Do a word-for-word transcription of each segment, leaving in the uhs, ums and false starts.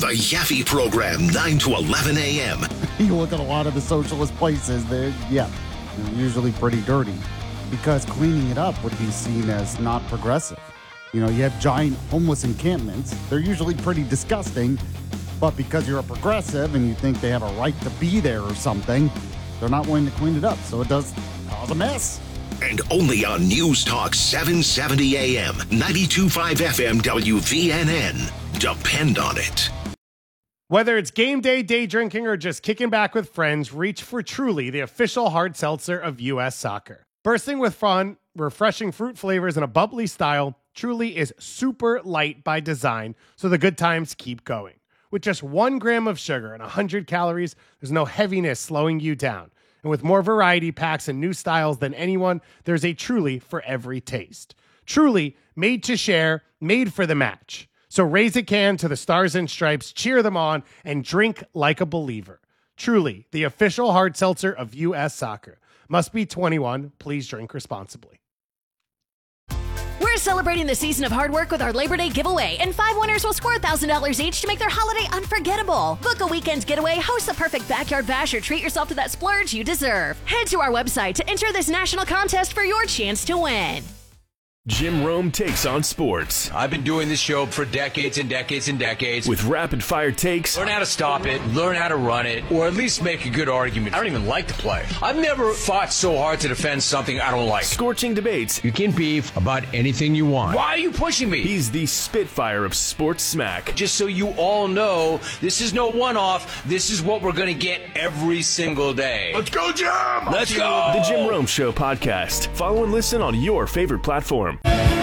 The Yaffe Program, nine to eleven a.m. You look at a lot of the socialist places, they're, yeah, they're usually pretty dirty because cleaning it up would be seen as not progressive. You know, you have giant homeless encampments. They're usually pretty disgusting, but because you're a progressive and you think they have a right to be there or something, they're not willing to clean it up. So it does cause a mess. And only on News Talk seven seventy a.m., ninety-two point five F M W V N N. Depend on it. Whether it's game day, day drinking, or just kicking back with friends, reach for Truly, the official hard seltzer of U S Soccer. Bursting with fun, refreshing fruit flavors, and a bubbly style, Truly is super light by design, so the good times keep going. With just one gram of sugar and one hundred calories, there's no heaviness slowing you down. And with more variety packs and new styles than anyone, there's a Truly for every taste. Truly, made to share, made for the match. So raise a can to the Stars and Stripes, cheer them on, and drink like a believer. Truly, the official hard seltzer of U S Soccer. Must be twenty-one. Please drink responsibly. We're celebrating the season of hard work with our Labor Day giveaway, and five winners will score one thousand dollars each to make their holiday unforgettable. Book a weekend getaway, host the perfect backyard bash, or treat yourself to that splurge you deserve. Head to our website to enter this national contest for your chance to win. Jim Rome takes on sports. I've been doing this show for decades and decades and decades. With rapid-fire takes. Learn how to stop it, learn how to run it, or at least make a good argument. I don't even like to play. I've never fought so hard to defend something I don't like. Scorching debates. You can beef about anything you want. Why are you pushing me? He's the Spitfire of sports smack. Just so you all know, this is no one-off. This is what we're going to get every single day. Let's go, Jim! Let's go! The Jim Rome Show podcast. Follow and listen on your favorite platform. All right,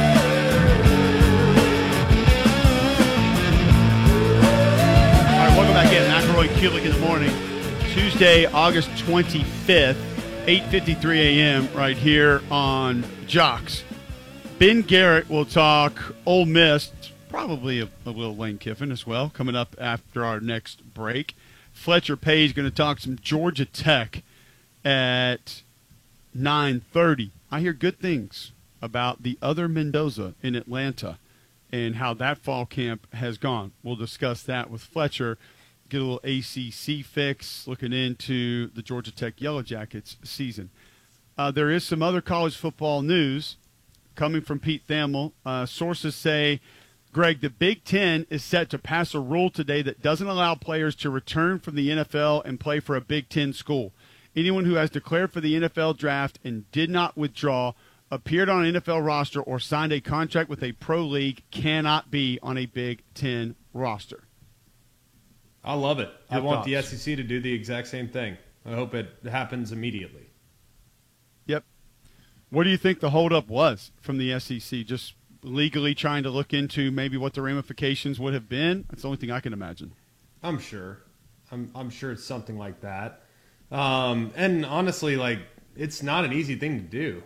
welcome back in. McElroy Kulik in the morning. Tuesday, August twenty-fifth, eight fifty-three a.m. right here on Jocks. Ben Garrett will talk Ole Miss, probably a, a little Lane Kiffin as well, coming up after our next break. Fletcher Page going to talk some Georgia Tech at nine thirty. I hear good things about the other Mendoza in Atlanta and how that fall camp has gone. We'll discuss that with Fletcher, get a little A C C fix, looking into the Georgia Tech Yellow Jackets season. Uh, there is some other college football news coming from Pete Thamel. Uh, sources say, Greg, the Big Ten is set to pass a rule today that doesn't allow players to return from the N F L and play for a Big Ten school. Anyone who has declared for the N F L draft and did not withdraw, appeared on an N F L roster, or signed a contract with a pro league cannot be on a Big Ten roster. I love it. Your I want thoughts? the S E C to do the exact same thing. I hope it happens immediately. Yep. What do you think the holdup was from the S E C? Just legally trying to look into maybe what the ramifications would have been? That's the only thing I can imagine. I'm sure. I'm I'm sure it's something like that. Um, and honestly, like, it's not an easy thing to do.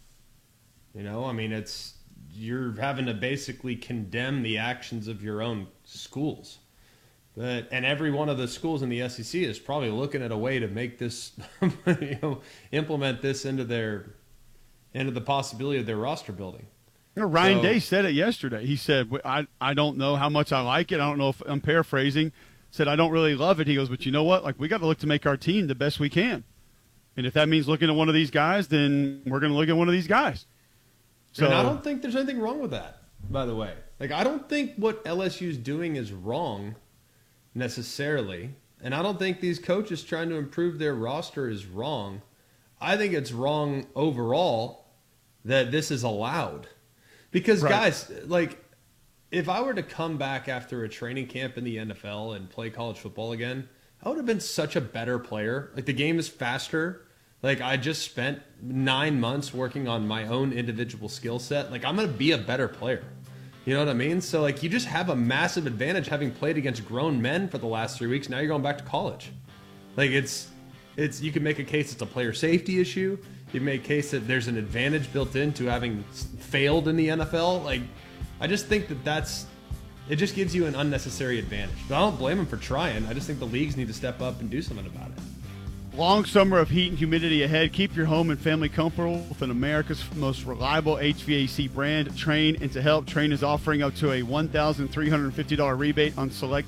You know, I mean, it's you're having to basically condemn the actions of your own schools. But and every one of the schools in the S E C is probably looking at a way to make this, you know, implement this into their into the possibility of their roster building. You know, Ryan So- Day said it yesterday. He said, I, I don't know how much I like it. I don't know if I'm paraphrasing. Said, I don't really love it. He goes, but you know what? Like, we got to look to make our team the best we can. And if that means looking at one of these guys, then we're going to look at one of these guys. So And I don't think there's anything wrong with that, by the way. Like, I don't think what L S U is doing is wrong necessarily. And I don't think these coaches trying to improve their roster is wrong. I think it's wrong overall that this is allowed. Because, Right. guys, like, if I were to come back after a training camp in the N F L and play college football again, I would have been such a better player. Like, the game is faster. Like, I just spent nine months working on my own individual skill set. Like, I'm going to be a better player. You know what I mean? So, like, you just have a massive advantage having played against grown men for the last three weeks. Now you're going back to college. Like, it's, it's, you can make a case it's a player safety issue. You can make a case that there's an advantage built into having failed in the N F L. Like, I just think that that's, it just gives you an unnecessary advantage. But I don't blame them for trying. I just think the leagues need to step up and do something about it. Long summer of heat and humidity ahead. Keep your home and family comfortable with an America's most reliable H V A C brand, Trane. And to help, Trane is offering up to a one thousand three hundred fifty dollars rebate on select